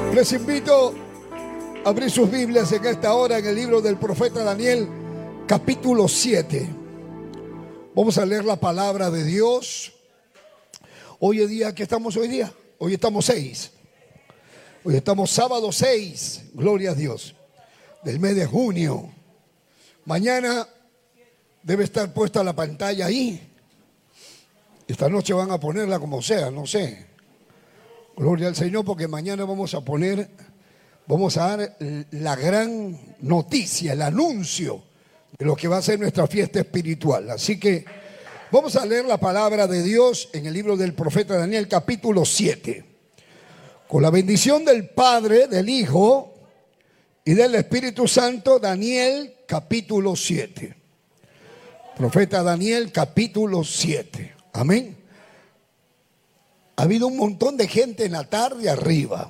Les invito a abrir sus Biblias en esta hora en el libro del profeta Daniel, capítulo 7. Vamos a leer la palabra de Dios. Hoy es día, ¿qué estamos hoy día? Hoy estamos 6. Hoy estamos sábado 6, gloria a Dios, del mes de junio. Mañana debe estar puesta la pantalla ahí. Esta noche van a ponerla como sea, no sé. Gloria al Señor, porque mañana vamos a dar la gran noticia, el anuncio de lo que va a ser nuestra fiesta espiritual. Así que vamos a leer la palabra de Dios en el libro del profeta Daniel, capítulo 7. Con la bendición del Padre, del Hijo y del Espíritu Santo, Daniel, capítulo 7. Profeta Daniel, capítulo 7. Amén. Ha habido un montón de gente en la tarde arriba.